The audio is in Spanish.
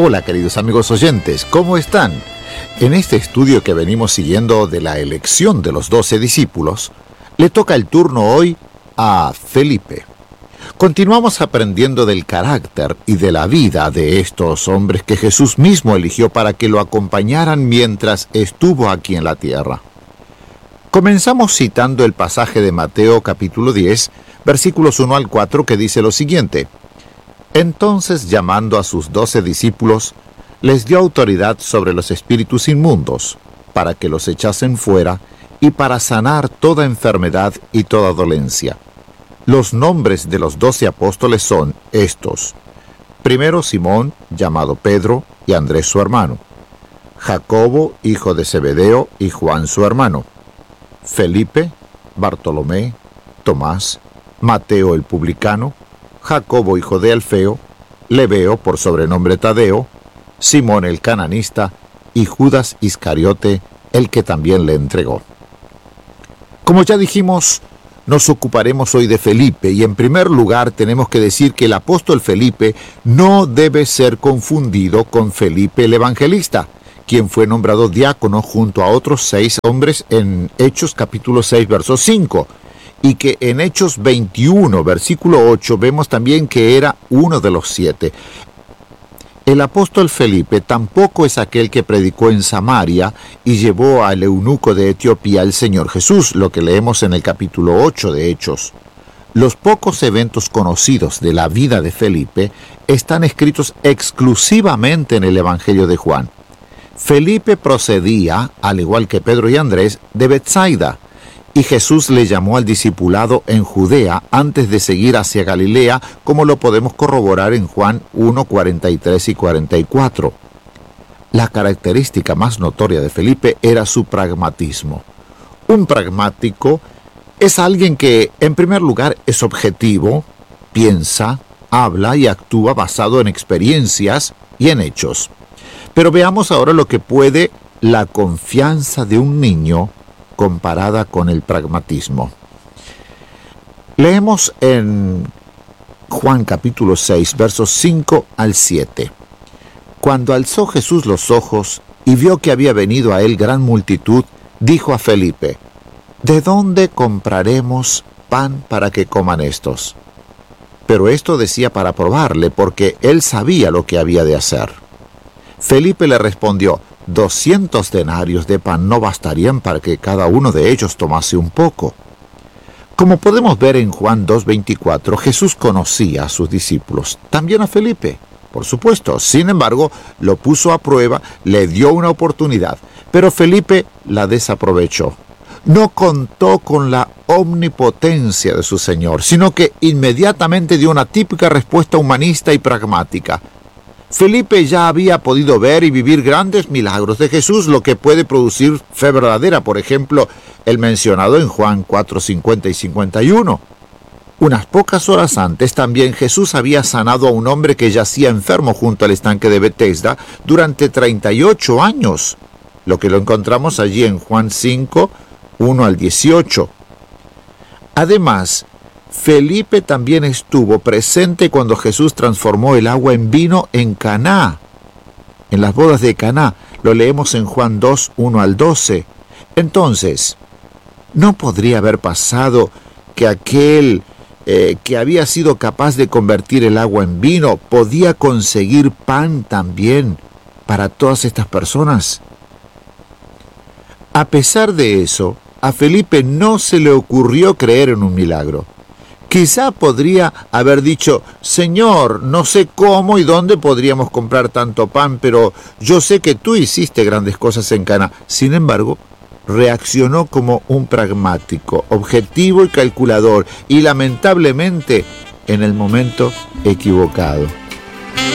Hola queridos amigos oyentes, ¿cómo están? En este estudio que venimos siguiendo de la elección de los 12 discípulos, le toca el turno hoy a Felipe. Continuamos aprendiendo del carácter y de la vida de estos hombres que Jesús mismo eligió para que lo acompañaran mientras estuvo aquí en la tierra. Comenzamos citando el pasaje de Mateo capítulo 10, versículos 1 al 4, que dice lo siguiente: Entonces, llamando a sus 12 discípulos, les dio autoridad sobre los espíritus inmundos, para que los echasen fuera y para sanar toda enfermedad y toda dolencia. Los nombres de los 12 apóstoles son estos: primero Simón, llamado Pedro, y Andrés su hermano; Jacobo, hijo de Zebedeo, y Juan su hermano; Felipe, Bartolomé, Tomás, Mateo el publicano, Jacobo hijo de Alfeo, Lebeo por sobrenombre Tadeo, Simón el cananista y Judas Iscariote, el que también le entregó. Como ya dijimos, nos ocuparemos hoy de Felipe, y en primer lugar tenemos que decir que el apóstol Felipe no debe ser confundido con Felipe el evangelista, quien fue nombrado diácono junto a otros 6 hombres en Hechos capítulo 6, verso 5, y que en Hechos 21, versículo 8, vemos también que era uno de los 7. El apóstol Felipe tampoco es aquel que predicó en Samaria y llevó al eunuco de Etiopía al Señor Jesús, lo que leemos en el capítulo 8 de Hechos. Los pocos eventos conocidos de la vida de Felipe están escritos exclusivamente en el Evangelio de Juan. Felipe procedía, al igual que Pedro y Andrés, de Betsaida, y Jesús le llamó al discipulado en Judea antes de seguir hacia Galilea, como lo podemos corroborar en Juan 1, 43 y 44. La característica más notoria de Felipe era su pragmatismo. Un pragmático es alguien que, en primer lugar, es objetivo, piensa, habla y actúa basado en experiencias y en hechos. Pero veamos ahora lo que puede la confianza de un niño comparada con el pragmatismo. Leemos en Juan capítulo 6, versos 5 al 7. Cuando alzó Jesús los ojos y vio que había venido a él gran multitud, dijo a Felipe: ¿De dónde compraremos pan para que coman estos? Pero esto decía para probarle, porque él sabía lo que había de hacer. Felipe le respondió: 200 denarios de pan no bastarían para que cada uno de ellos tomase un poco. Como podemos ver en Juan 2:24, Jesús conocía a sus discípulos, también a Felipe, por supuesto. Sin embargo, lo puso a prueba, le dio una oportunidad, pero Felipe la desaprovechó. No contó con la omnipotencia de su Señor, sino que inmediatamente dio una típica respuesta humanista y pragmática. Felipe ya había podido ver y vivir grandes milagros de Jesús, lo que puede producir fe verdadera, por ejemplo, el mencionado en Juan 4, 50 y 51. Unas pocas horas antes también Jesús había sanado a un hombre que yacía enfermo junto al estanque de Betesda durante 38 años, lo que lo encontramos allí en Juan 5, 1 al 18. Además, Felipe también estuvo presente cuando Jesús transformó el agua en vino en Caná, en las bodas de Caná. Lo leemos en Juan 2, 1 al 12. Entonces, ¿no podría haber pasado que aquel que había sido capaz de convertir el agua en vino podía conseguir pan también para todas estas personas? A pesar de eso, a Felipe no se le ocurrió creer en un milagro. Quizá podría haber dicho: Señor, no sé cómo y dónde podríamos comprar tanto pan, pero yo sé que tú hiciste grandes cosas en Caná. Sin embargo, reaccionó como un pragmático, objetivo y calculador, y lamentablemente en el momento equivocado.